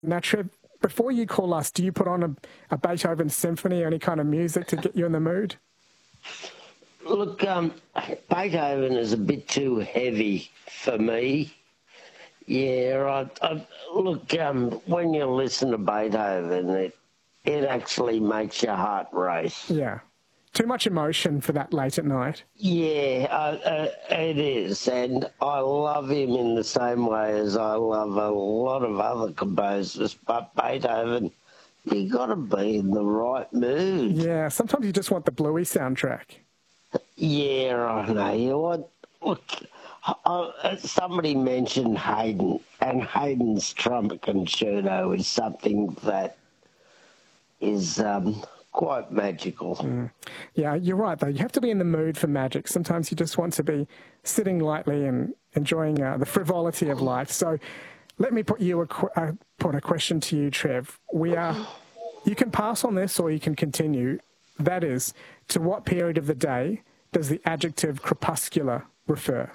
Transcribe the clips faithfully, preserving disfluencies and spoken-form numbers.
Now, Trev, before you call us, do you put on a, a Beethoven symphony or any kind of music to get you in the mood? Look, um, Beethoven is a bit too heavy for me. Yeah, I, I, look, um, when you listen to Beethoven, it, it actually makes your heart race. Yeah. Too much emotion for that late at night. Yeah, uh, uh, it is. And I love him in the same way as I love a lot of other composers. But Beethoven, you got to be in the right mood. Yeah, sometimes you just want the Bluey soundtrack. Yeah, I know. You want, look, uh, somebody mentioned Haydn, and Haydn's Trumpet Concerto is something that is um, quite magical. Mm. Yeah, you're right, though. You have to be in the mood for magic. Sometimes you just want to be sitting lightly and enjoying uh, the frivolity of life. So let me put you a, qu- uh, put a question to you, Trev. We are, you can pass on this or you can continue. That is, to what period of the day does the adjective crepuscular refer?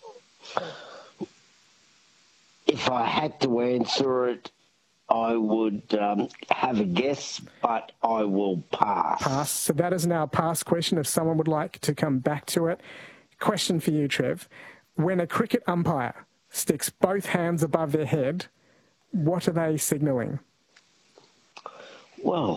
If I had to answer it, I would um, have a guess, but I will pass. Pass. So that is now a pass question if someone would like to come back to it. Question for you, Trev. When a cricket umpire sticks both hands above their head, what are they signalling? Well,